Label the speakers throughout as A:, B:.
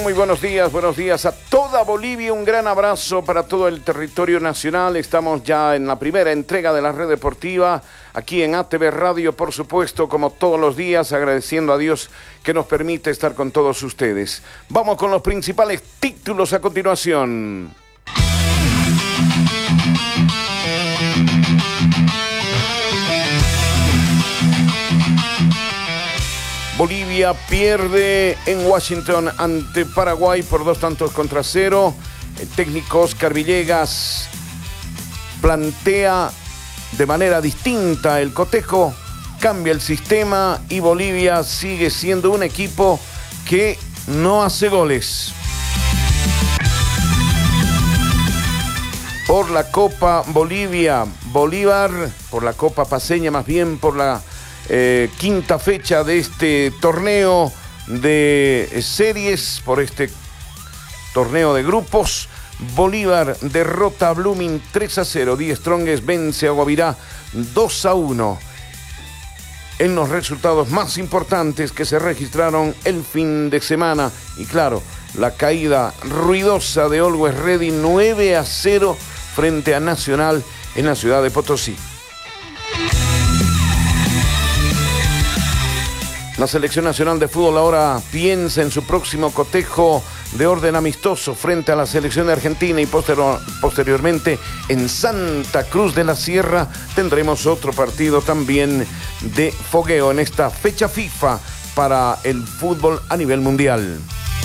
A: Muy buenos días a toda Bolivia, un gran abrazo para todo el territorio nacional. Estamos ya en la primera entrega de la red deportiva, aquí en ATV Radio, por supuesto, como todos los días, agradeciendo a Dios que nos permite estar con todos ustedes. Vamos con los principales títulos a continuación. Bolivia pierde en Washington ante Paraguay por 2-0. El técnico Oscar Villegas plantea de manera distinta el cotejo, cambia el sistema y Bolivia sigue siendo un equipo que no hace goles. Por la Copa Bolívar, por la Copa Paceña, más bien por la quinta fecha de este torneo de series, por este torneo de grupos. Bolívar derrota a Blooming 3-0. Die Strongest vence a Guavirá 2-1. En los resultados más importantes que se registraron el fin de semana. Y claro, la caída ruidosa de Always Ready 9-0 frente a Nacional en la ciudad de Potosí. La Selección Nacional de Fútbol ahora piensa en su próximo cotejo de orden amistoso frente a la selección de Argentina y posteriormente en Santa Cruz de la Sierra tendremos otro partido también de fogueo en esta fecha FIFA para el fútbol a nivel mundial.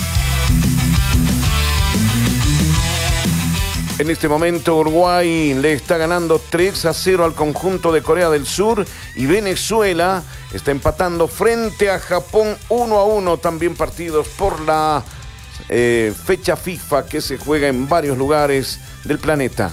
A: En este momento Uruguay le está ganando 3-0 al conjunto de Corea del Sur y Venezuela está empatando frente a Japón 1-1, también partidos por la fecha FIFA que se juega en varios lugares del planeta.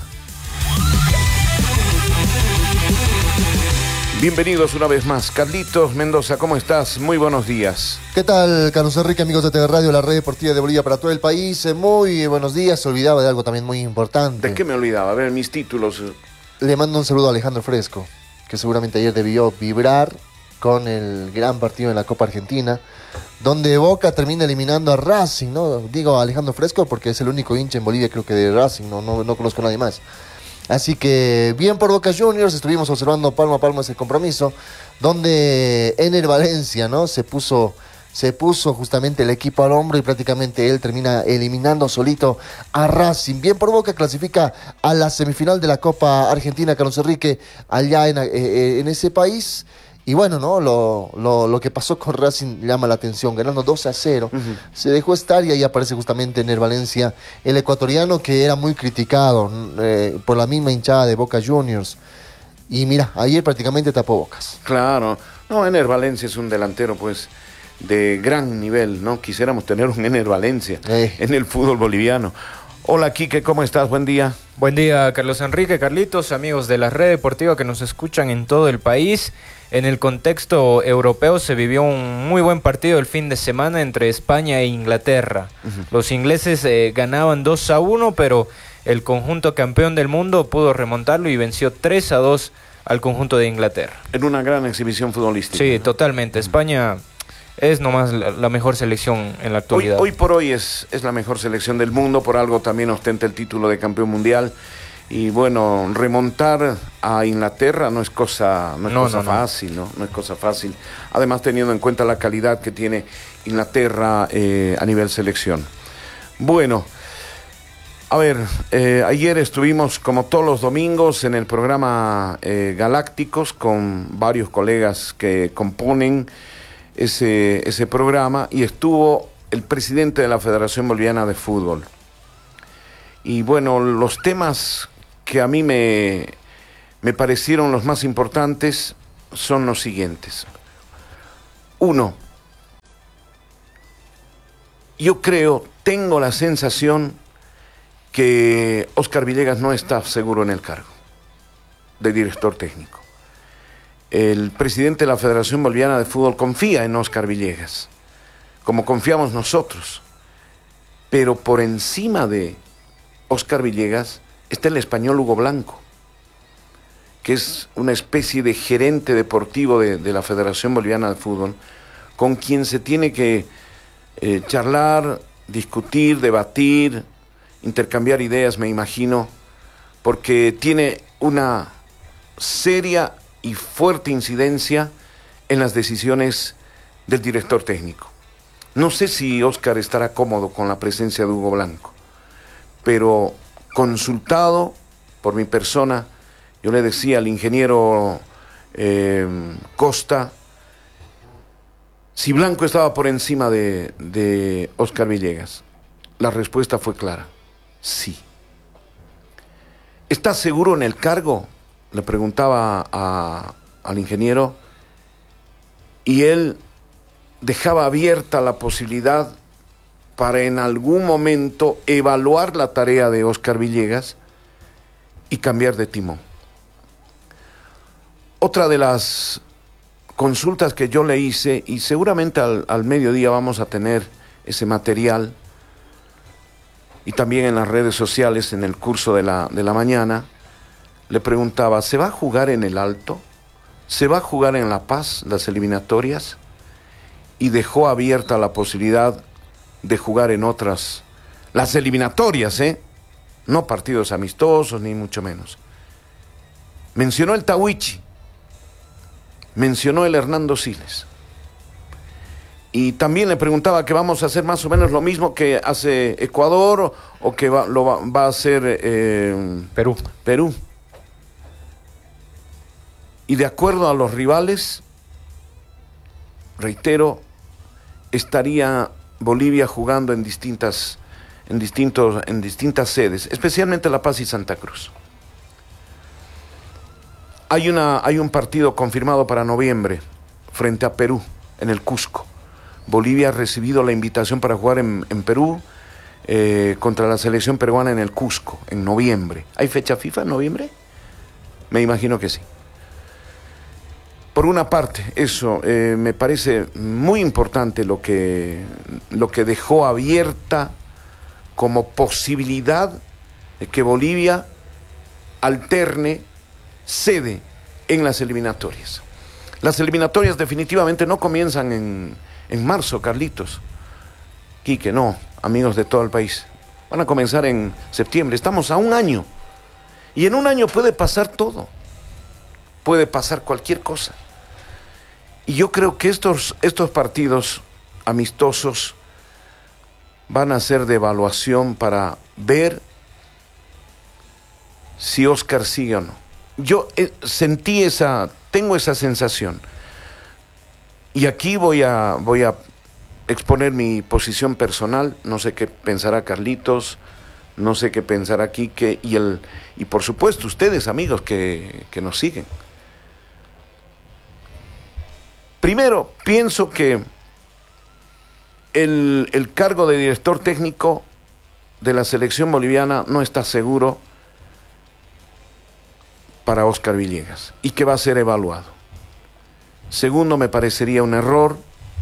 A: Bienvenidos una vez más. Carlitos Mendoza, ¿cómo estás? Muy buenos días.
B: ¿Qué tal, Carlos Enrique, amigos de TV Radio, la red deportiva de Bolivia para todo el país? Muy buenos días. Se olvidaba de algo también muy importante.
A: ¿De qué me olvidaba? A ver, mis títulos.
B: Le mando un saludo a Alejandro Fresco, que seguramente ayer debió vibrar con el gran partido en la Copa Argentina, donde Boca termina eliminando a Racing, ¿no? Digo a Alejandro Fresco porque es el único hincha en Bolivia, creo que de Racing, no conozco a nadie más. Así que bien por Boca Juniors, estuvimos observando palmo a palmo ese compromiso, donde Ener Valencia, ¿no? se puso justamente el equipo al hombro y prácticamente él termina eliminando solito a Racing. Bien por Boca, clasifica a la semifinal de la Copa Argentina, Carlos Enrique, allá en ese país. Y bueno, ¿no? Lo que pasó con Racing llama la atención, ganando 2-0. Se dejó estar y ahí aparece justamente Ener Valencia, el ecuatoriano que era muy criticado por la misma hinchada de Boca Juniors. Y mira, ayer prácticamente tapó bocas.
A: Claro, no, Ener Valencia es un delantero pues de gran nivel, ¿no? Quisiéramos tener un Ener Valencia en el fútbol boliviano. Hola, Quique, ¿cómo estás? Buen día.
C: Buen día, Carlos Enrique, Carlitos, amigos de la red deportiva que nos escuchan en todo el país. En el contexto europeo se vivió un muy buen partido el fin de semana entre España e Inglaterra. Los ingleses ganaban 2-1, pero el conjunto campeón del mundo pudo remontarlo y venció 3-2 al conjunto de Inglaterra.
A: En una gran exhibición futbolística.
C: Sí, totalmente. España es nomás la mejor selección en la actualidad.
A: Hoy por hoy es la mejor selección del mundo, por algo también ostenta el título de campeón mundial. Y bueno, remontar a Inglaterra no es cosa fácil, ¿no? No es cosa fácil. Además, teniendo en cuenta la calidad que tiene Inglaterra a nivel selección. Bueno, a ver, ayer estuvimos como todos los domingos en el programa Galácticos con varios colegas que componen ese programa y estuvo el presidente de la Federación Boliviana de Fútbol. Y bueno, los temas que a mí me parecieron los más importantes son los siguientes. Uno, yo tengo la sensación que Oscar Villegas no está seguro en el cargo de director técnico. El presidente de la Federación Boliviana de Fútbol confía en Oscar Villegas, como confiamos nosotros, pero por encima de Oscar Villegas está el español Hugo Blanco, que es una especie de gerente deportivo de la Federación Boliviana de Fútbol, con quien se tiene que charlar discutir, debatir, intercambiar ideas, me imagino, porque tiene una seria y fuerte incidencia en las decisiones del director técnico. No sé si Óscar estará cómodo con la presencia de Hugo Blanco, pero consultado por mi persona, yo le decía al ingeniero Costa, si Blanco estaba por encima de Óscar Villegas. La respuesta fue clara, sí. ¿Estás seguro en el cargo?, le preguntaba al ingeniero, y él dejaba abierta la posibilidad para en algún momento evaluar la tarea de Óscar Villegas y cambiar de timón. Otra de las consultas que yo le hice, y seguramente al mediodía vamos a tener ese material, y también en las redes sociales, en el curso de la mañana, le preguntaba, ¿se va a jugar en el Alto? ¿Se va a jugar en La Paz las eliminatorias? Y dejó abierta la posibilidad de jugar en otras, las eliminatorias, no partidos amistosos, ni mucho menos. Mencionó el Tahuichi, mencionó el Hernando Siles. Y también le preguntaba que vamos a hacer más o menos lo mismo que hace Ecuador o que va a hacer Perú. Y de acuerdo a los rivales, reitero, estaría Bolivia jugando en distintas sedes, especialmente La Paz y Santa Cruz. Hay un partido confirmado para noviembre frente a Perú, en el Cusco. Bolivia ha recibido la invitación para jugar en Perú contra la selección peruana en el Cusco, en noviembre. ¿Hay fecha FIFA en noviembre? Me imagino que sí. Por una parte, eso me parece muy importante lo que dejó abierta como posibilidad de que Bolivia alterne sede en las eliminatorias. Las eliminatorias definitivamente no comienzan en marzo, Carlitos. Quique, no, amigos de todo el país. Van a comenzar en septiembre. Estamos a un año. Y en un año puede pasar todo. Puede pasar cualquier cosa. Y yo creo que estos partidos amistosos van a ser de evaluación para ver si Óscar sigue o no. Yo tengo esa sensación. Y aquí voy a exponer mi posición personal. No sé qué pensará Carlitos, no sé qué pensará Quique y por supuesto ustedes, amigos que nos siguen. Primero, pienso que el cargo de director técnico de la selección boliviana no está seguro para Óscar Villegas y que va a ser evaluado. Segundo, me parecería un error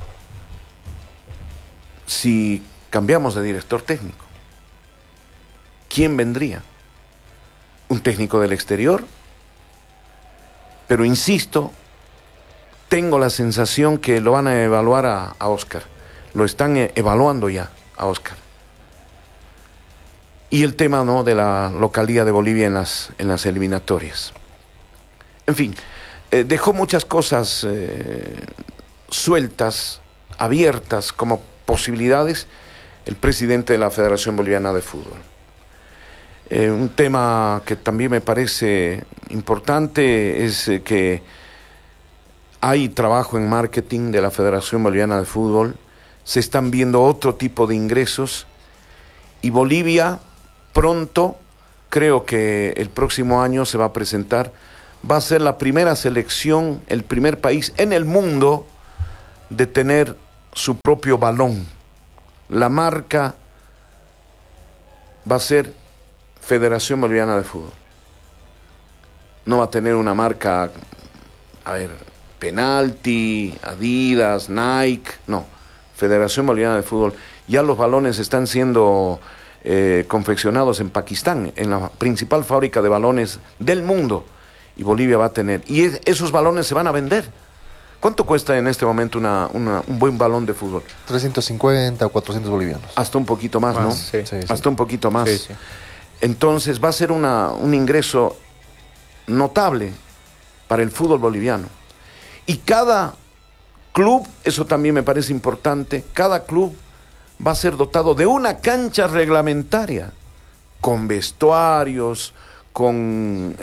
A: si cambiamos de director técnico. ¿Quién vendría? ¿Un técnico del exterior? Pero insisto, tengo la sensación que lo van a evaluar a Óscar. Lo están evaluando ya a Óscar. Y el tema, ¿no?, de la localía de Bolivia en las eliminatorias. En fin, dejó muchas cosas sueltas, abiertas como posibilidades el presidente de la Federación Boliviana de Fútbol. Un tema que también me parece importante es que hay trabajo en marketing de la Federación Boliviana de Fútbol, se están viendo otro tipo de ingresos y Bolivia pronto, creo que el próximo año se va a presentar, va a ser la primera selección, el primer país en el mundo de tener su propio balón. La marca va a ser Federación Boliviana de Fútbol. No va a tener una marca, Penalti, Adidas, Nike, no. Federación Boliviana de Fútbol. Ya los balones están siendo confeccionados en Pakistán, en la principal fábrica de balones del mundo. Y Bolivia va a tener. Y esos balones se van a vender. ¿Cuánto cuesta en este momento un buen balón de fútbol?
B: 350 o 400 bolivianos.
A: Hasta un poquito más, ¿no?
C: Sí.
B: Sí, sí.
A: Hasta un poquito más.
C: Sí, sí.
A: Entonces va a ser un ingreso notable para el fútbol boliviano. Y cada club, eso también me parece importante, cada club va a ser dotado de una cancha reglamentaria, con vestuarios, con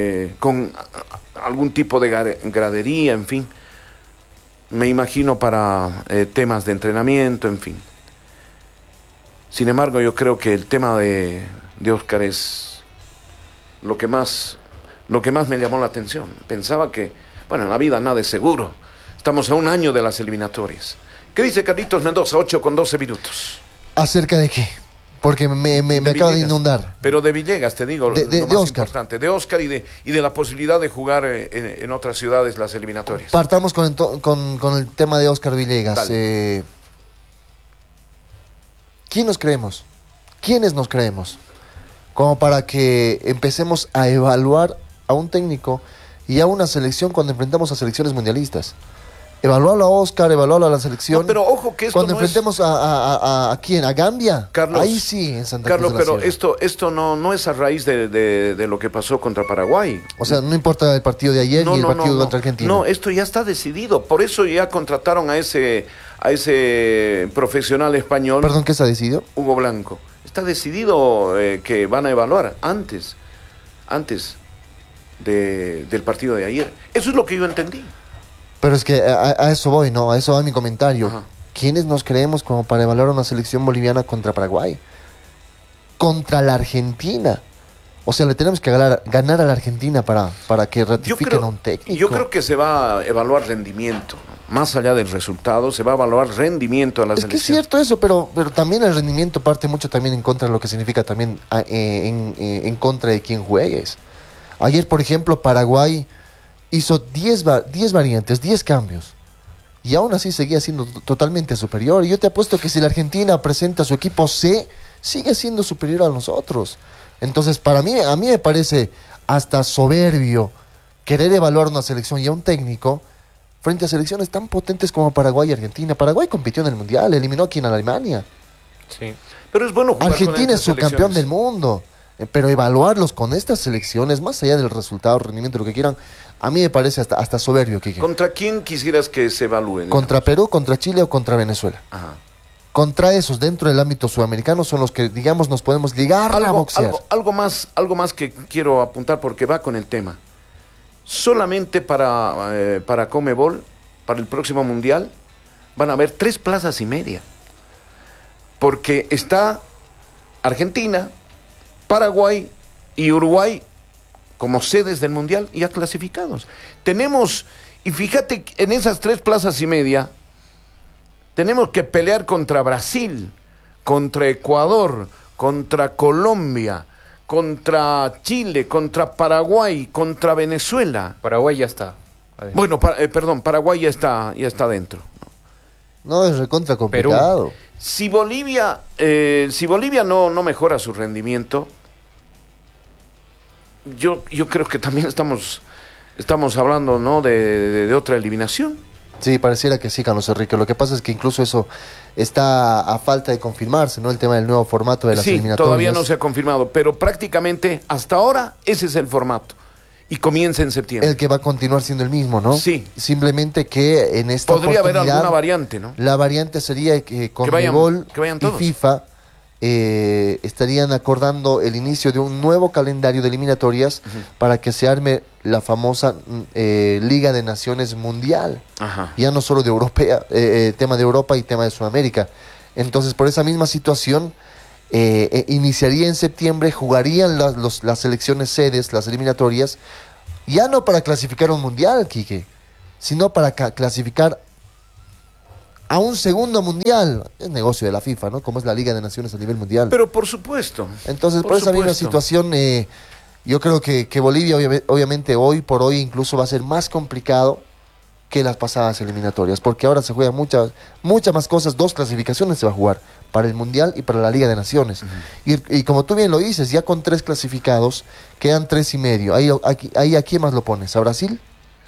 A: algún tipo de gradería, en fin. Me imagino para temas de entrenamiento, en fin. Sin embargo, yo creo que el tema de Oscar es lo que más me llamó la atención. Pensaba que, bueno, en la vida nada es seguro. Estamos a un año de las eliminatorias. ¿Qué dice Carlitos Mendoza? 8:12.
B: ¿Acerca de qué? Porque me acaba de inundar.
A: Pero de Villegas, te digo,
B: de
A: lo más
B: Oscar.
A: importante. De Oscar y de la posibilidad de jugar en otras ciudades las eliminatorias.
B: Partamos con el tema de Oscar Villegas. ¿Quién nos creemos? ¿Quiénes nos creemos? Como para que empecemos a evaluar a un técnico y a una selección cuando enfrentamos a selecciones mundialistas. Evaluarlo a Oscar, evaluarlo a la selección.
A: No, pero ojo que esto
B: cuando
A: no
B: enfrentemos ¿a quién? ¿A Gambia?
A: Carlos,
B: ahí sí, en Santa
A: Carlos,
B: Cruz de la
A: pero
B: Sierra.
A: esto no es a raíz de lo que pasó contra Paraguay.
B: O sea, no importa el partido de ayer ni el partido contra Argentina.
A: No, esto ya está decidido. Por eso ya contrataron a ese profesional español.
B: Perdón, ¿qué se ha decidido?
A: Hugo Blanco. Está decidido que van a evaluar antes del partido de ayer. Eso es lo que yo entendí.
B: Pero es que a eso voy, ¿no? A eso va mi comentario.
A: Ajá.
B: ¿Quiénes nos creemos como para evaluar una selección boliviana contra Paraguay? Contra la Argentina. O sea, le tenemos que ganar a la Argentina para que ratifiquen a un técnico.
A: Yo creo que se va a evaluar rendimiento, ¿no? Más allá del resultado, se va a evaluar rendimiento a la selección.
B: Es que es cierto eso, pero también el rendimiento parte mucho también en contra de lo que significa también en contra de quien juegues. Ayer, por ejemplo, Paraguay hizo 10 variantes, 10 cambios. Y aún así seguía siendo totalmente superior. Y yo te apuesto que si la Argentina presenta su equipo C, sigue siendo superior a nosotros. Entonces, a mí me parece hasta soberbio querer evaluar una selección y a un técnico frente a selecciones tan potentes como Paraguay y Argentina. Paraguay compitió en el Mundial, eliminó aquí en Alemania.
A: Sí. Pero es bueno jugar
B: Argentina
A: con
B: es subcampeón del mundo. Pero evaluarlos con estas selecciones, más allá del resultado, rendimiento, lo que quieran, a mí me parece hasta soberbio, Quique.
A: ¿Contra quién quisieras que se evalúen?
B: ¿Contra Perú, contra Chile o contra Venezuela?
A: Ajá.
B: Contra esos, dentro del ámbito sudamericano, son los que, digamos, nos podemos ligar a boxear.
A: Algo más que quiero apuntar porque va con el tema. Solamente para Conmebol, para el próximo Mundial, van a haber 3 plazas y media. Porque está Argentina, Paraguay y Uruguay como sedes del Mundial ya clasificados. Tenemos, y fíjate, en esas 3 plazas y media, tenemos que pelear contra Brasil, contra Ecuador, contra Colombia, contra Chile, contra Paraguay, contra Venezuela.
C: Paraguay ya está.
A: Bueno, Paraguay ya está dentro.
B: No, es recontra complicado.
A: Perú. Si Bolivia no mejora su rendimiento, yo creo que también estamos hablando, ¿no?, de otra eliminación.
B: Sí, pareciera que sí, Carlos Enrique. Lo que pasa es que incluso eso está a falta de confirmarse, ¿no? El tema del nuevo formato de las eliminatorias.
A: Todavía no se ha confirmado, pero prácticamente hasta ahora ese es el formato. Y comienza en septiembre.
B: El que va a continuar siendo el mismo, ¿no?
A: Sí.
B: Simplemente que en esta
A: Podría haber
B: oportunidad,
A: alguna variante, ¿no?
B: La variante sería que Conmebol y
A: todos.
B: FIFA estarían acordando el inicio de un nuevo calendario de eliminatorias para que se arme la famosa Liga de Naciones Mundial.
A: Ajá.
B: Ya no solo de europea, tema de Europa y tema de Sudamérica. Entonces, por esa misma situación, iniciaría en septiembre, jugarían las selecciones sedes, las eliminatorias, ya no para clasificar a un mundial, Quique, sino para clasificar a un segundo mundial. Es negocio de la FIFA, ¿no? Como es la Liga de Naciones a nivel mundial.
A: Pero por supuesto.
B: Entonces, por esa misma situación, yo creo que Bolivia, obviamente, hoy por hoy incluso va a ser más complicado que las pasadas eliminatorias, porque ahora se juegan muchas más cosas. 2 clasificaciones se va a jugar, para el Mundial y para la Liga de Naciones. Y como tú bien lo dices, ya con 3 clasificados, quedan 3 y medio. Ahí ¿a quién más lo pones? ¿A Brasil?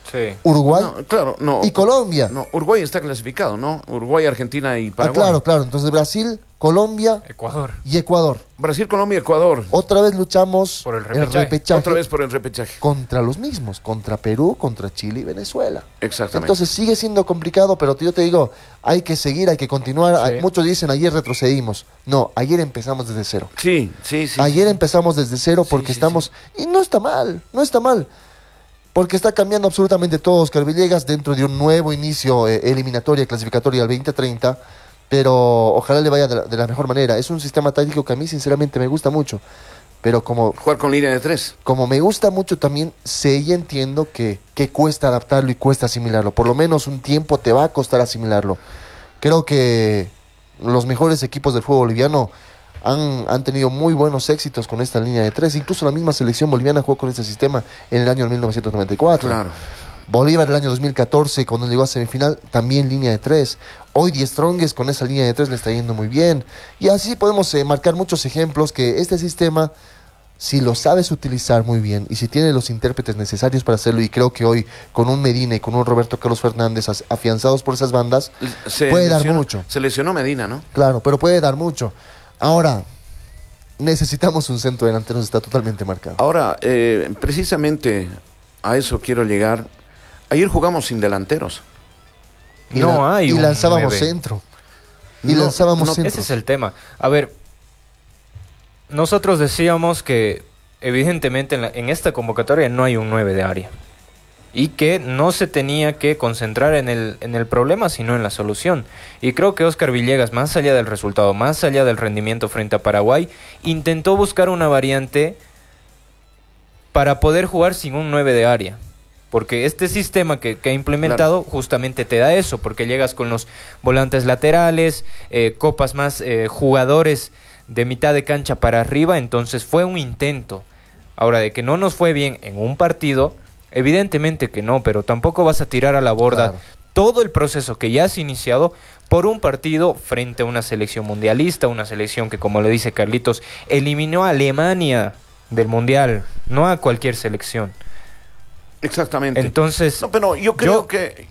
C: Sí.
B: Uruguay y Colombia.
A: No, Uruguay está clasificado, ¿no? Uruguay, Argentina y Paraguay.
B: Claro. Entonces Brasil, Colombia y Ecuador.
A: Brasil, Colombia y Ecuador.
B: Otra vez luchamos
C: por el repechaje.
A: Otra vez por el repechaje.
B: Contra los mismos, contra Perú, contra Chile y Venezuela.
A: Exactamente.
B: Entonces sigue siendo complicado, pero yo te digo, hay que seguir, hay que continuar.
C: Sí.
B: Muchos dicen, ayer retrocedimos. No, ayer empezamos desde cero.
A: Sí.
B: Ayer empezamos desde cero porque estamos... Y no está mal. Porque está cambiando absolutamente todo Oscar Villegas dentro de un nuevo inicio eliminatoria, clasificatoria al 2030, pero ojalá le vaya de la mejor manera. Es un sistema táctico que a mí sinceramente me gusta mucho, pero como...
A: Jugar con línea de 3.
B: Como me gusta mucho también, sé y entiendo que cuesta adaptarlo y cuesta asimilarlo. Por lo menos un tiempo te va a costar asimilarlo. Creo que los mejores equipos del fútbol boliviano han tenido muy buenos éxitos con esta línea de 3. Incluso la misma selección boliviana jugó con este sistema en el año 1994.
A: Claro.
B: Bolívar el año 2014, cuando llegó a semifinal, también línea de 3. Hoy Die Strongest con esa línea de 3 le está yendo muy bien. Y así podemos marcar muchos ejemplos que este sistema, si lo sabes utilizar muy bien y si tiene los intérpretes necesarios para hacerlo, y creo que hoy con un Medina y con un Roberto Carlos Fernández afianzados por esas bandas, puede dar mucho.
A: Se lesionó Medina, ¿no?
B: Claro, pero puede dar mucho. Ahora, necesitamos un centro delantero, está totalmente marcado.
A: Ahora, precisamente a eso quiero llegar. Ayer jugamos sin delanteros.
B: Y lanzábamos 9. Centro. Centro.
C: Ese es el tema. A ver, nosotros decíamos que evidentemente en esta convocatoria no hay un 9 de área. Y que no se tenía que concentrar en el problema, sino en la solución. Y creo que Oscar Villegas, más allá del resultado, más allá del rendimiento frente a Paraguay, intentó buscar una variante para poder jugar sin un 9 de área. Porque este sistema que ha implementado justamente te da eso, porque llegas con los volantes laterales, copas más jugadores de mitad de cancha para arriba, entonces fue un intento. Ahora, de que no nos fue bien en un partido... Evidentemente que no, pero tampoco vas a tirar a la borda todo el proceso que ya has iniciado por un partido frente a una selección mundialista, una selección que, como le dice Carlitos, eliminó a Alemania del Mundial, no a cualquier selección.
A: Exactamente.
C: Entonces,
A: no, pero yo creo que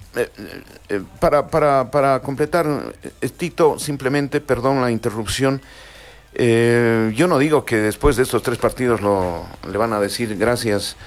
A: para completar, Tito, simplemente, perdón la interrupción, yo no digo que después de estos 3 partidos le van a decir gracias,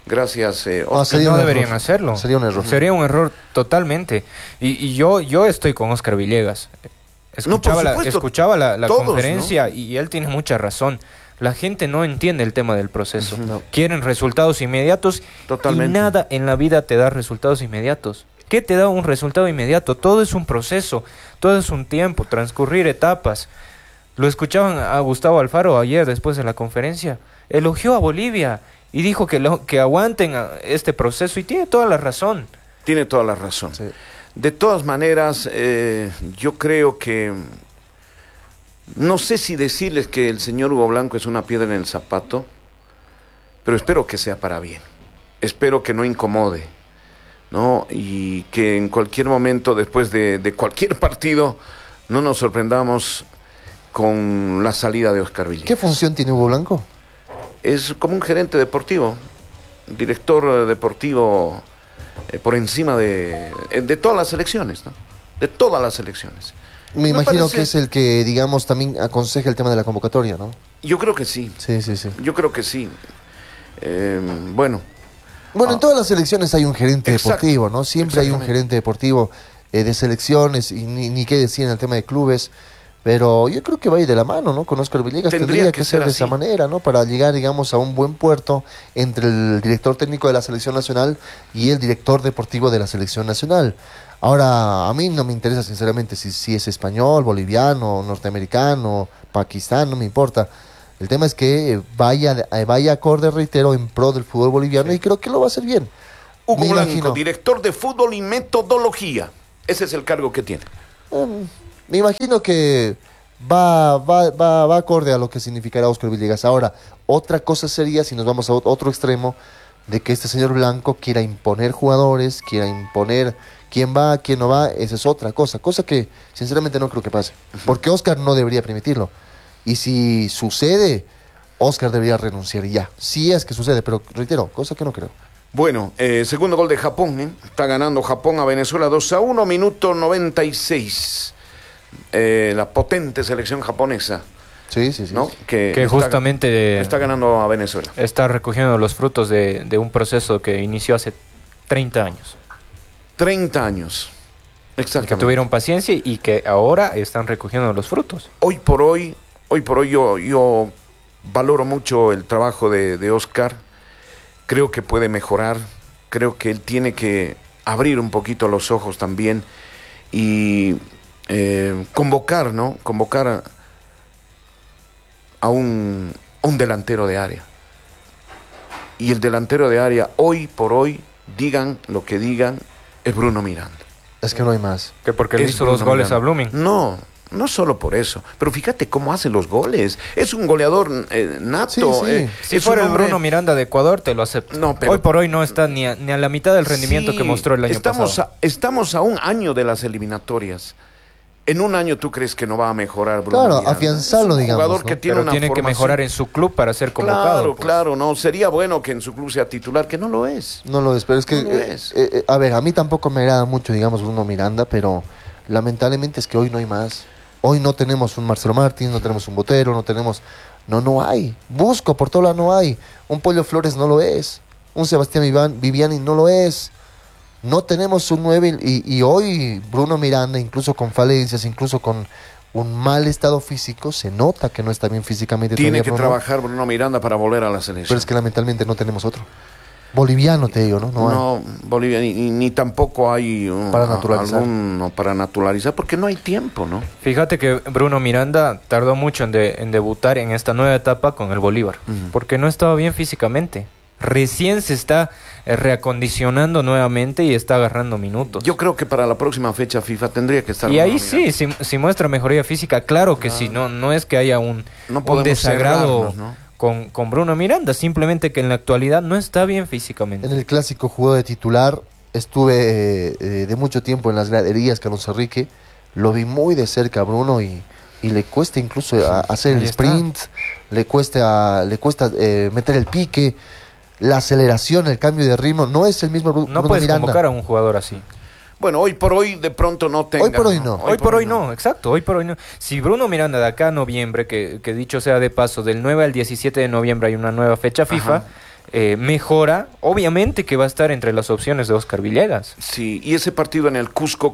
C: no deberían hacerlo.
B: Sería un error.
C: Sería un error totalmente. Y yo estoy con Oscar Villegas. Escuchaba la todos, conferencia, ¿no? Y él tiene mucha razón. La gente no entiende el tema del proceso. No. Quieren resultados inmediatos. Totalmente. Y nada en la vida te da resultados inmediatos. ¿Qué te da un resultado inmediato? Todo es un proceso, todo es un tiempo, transcurrir etapas. Lo escuchaban a Gustavo Alfaro ayer después de la conferencia. Elogió a Bolivia y dijo que aguanten este proceso, y tiene toda la razón.
A: Tiene toda la razón. Sí. De todas maneras, yo creo que... No sé si decirles que el señor Hugo Blanco es una piedra en el zapato, pero espero que sea para bien. Espero que no incomode, ¿no? Y que en cualquier momento, después de cualquier partido, no nos sorprendamos con la salida de Oscar Villegas.
B: ¿Qué función tiene Hugo Blanco?
A: Es como un gerente deportivo, director deportivo por encima de todas las selecciones, ¿no? De todas las selecciones.
B: Me imagino que es el que, digamos, también aconseja el tema de la convocatoria, ¿no?
A: Yo creo que sí.
B: Sí.
A: Yo creo que sí. Bueno,
B: en todas las selecciones hay un gerente deportivo, ¿no? Siempre hay un gerente deportivo de selecciones, y ni qué decir en el tema de clubes. Pero yo creo que va a ir de la mano, ¿no? Con Oscar Villegas tendría que ser de esa manera, ¿no? Para llegar, digamos, a un buen puerto entre el director técnico de la selección nacional y el director deportivo de la selección nacional. Ahora, a mí no me interesa sinceramente si es español, boliviano, norteamericano, pakistán, no me importa. El tema es que vaya acorde, reitero, en pro del fútbol boliviano, y creo que lo va a hacer bien.
A: Hugo Blanco, director de fútbol y metodología. Ese es el cargo que tiene.
B: Me imagino que va acorde a lo que significará Oscar Villegas. Ahora, otra cosa sería, si nos vamos a otro extremo, de que este señor Blanco quiera imponer jugadores, quiera imponer quién va, quién no va. Esa es otra cosa que sinceramente no creo que pase, porque Oscar no debería permitirlo. Y si sucede, Oscar debería renunciar ya. Si es que sucede, pero reitero, cosa que no creo.
A: Bueno, segundo gol de Japón, está ganando Japón a Venezuela 2-1, minuto 96. La potente selección japonesa.
B: Sí.
A: ¿No?
C: Que justamente
A: está ganando a Venezuela.
C: Está recogiendo los frutos de un proceso que inició hace 30 años.
A: 30 años. Exactamente.
C: Que tuvieron paciencia y que ahora están recogiendo los frutos.
A: Hoy por hoy yo valoro mucho el trabajo de Oscar. Creo que puede mejorar. Creo que él tiene que abrir un poquito los ojos también y convocar, ¿no? Convocar a un delantero de área. Y el delantero de área, hoy por hoy, digan lo que digan, es Bruno Miranda.
B: Es que no hay más.
C: Que porque le hizo 2 goles a Blooming.
A: No solo por eso, pero fíjate cómo hace los goles. Es un goleador nato.
B: Sí.
C: Si fuera el Bruno Miranda de Ecuador, te lo acepto.
A: No, pero
C: hoy por hoy no está ni a la mitad del rendimiento que mostró el año pasado.
A: Estamos a un año de las eliminatorias. En un año, ¿tú crees que no va a mejorar Bruno
B: Claro,
A: Miranda?
B: afianzarlo, digamos.
A: Jugador que tiene una
C: tiene que
A: formación.
C: mejorar en su club para ser convocado.
A: Claro, no. Sería bueno que en su club sea titular, que no lo es.
B: No lo es, pero es que,
A: No lo es.
B: a ver, a mí tampoco me agrada mucho, digamos, Bruno Miranda, pero lamentablemente es que hoy no hay más. Hoy no tenemos un Marcelo Martín, no tenemos un Botero, no tenemos... No hay. Busco, por todo lado no hay. Un Pollo Flores no lo es. Un Sebastián Viviani no lo es. No tenemos un 9 y hoy Bruno Miranda, incluso con falencias, incluso con un mal estado físico, se nota que no está bien físicamente.
A: Tiene que
B: Bruno.
A: trabajar Bruno Miranda para volver a la selección.
B: Pero es que lamentablemente no tenemos otro. Boliviano, te digo, ¿no?
A: No, Bolivia, ni tampoco hay
B: para naturalizar.
A: alguno para naturalizar, porque no hay tiempo, ¿no?
C: Fíjate que Bruno Miranda tardó mucho en debutar en esta nueva etapa con el Bolívar, porque no estaba bien físicamente. Recién se está reacondicionando nuevamente y está agarrando minutos.
A: Yo creo que para la próxima fecha FIFA tendría que estar...
C: Y ahí sí, si muestra mejoría física, claro que sí, no es que haya un desagrado,
A: ¿no?
C: con Bruno Miranda, simplemente que en la actualidad no está bien físicamente.
B: En el clásico jugó de titular, estuve de mucho tiempo en las graderías, Carlos Enrique, lo vi muy de cerca a Bruno y le cuesta incluso hacer el sprint, le cuesta meter el pique, la aceleración, el cambio de ritmo, no es el mismo Bruno Miranda.
C: No puedes convocar a un jugador así.
A: Bueno, hoy por hoy de pronto no tenga.
B: Hoy por hoy no.
C: Hoy por hoy no, exacto, hoy por hoy no. Si Bruno Miranda de acá a noviembre, que dicho sea de paso, del 9 al 17 de noviembre hay una nueva fecha FIFA, mejora, obviamente que va a estar entre las opciones de Oscar Villegas.
A: Sí, y ese partido en el Cusco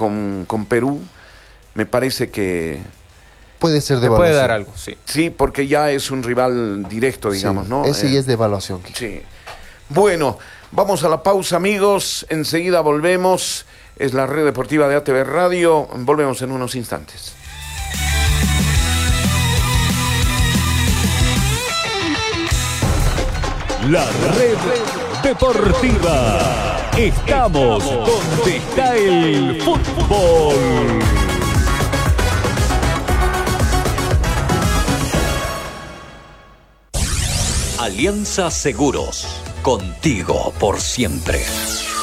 A: con Perú, me parece que...
B: Puede ser de
C: Te
B: evaluación.
C: puede dar algo, sí.
A: Sí, porque ya es un rival directo, digamos,
B: Sí,
A: ¿no?
B: ese ya es de evaluación.
A: Sí. Bueno, vamos a la pausa, amigos. Enseguida volvemos. Es la red deportiva de ATV Radio. Volvemos en unos instantes.
D: La red deportiva. Estamos donde está el fútbol. Alianza Seguros, contigo por siempre.